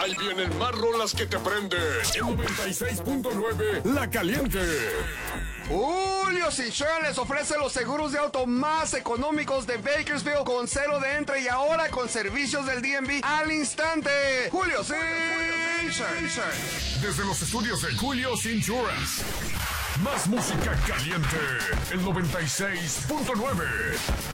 Ahí vienen más rolas que te prenden. En 96.9, La Caliente. Julio Insurance les ofrece los seguros de auto más económicos de Bakersfield con cero de entre y ahora con servicios del DMV al instante. Julio Insurance. Desde los estudios de Julio Insurance. Más música caliente. El 96.9.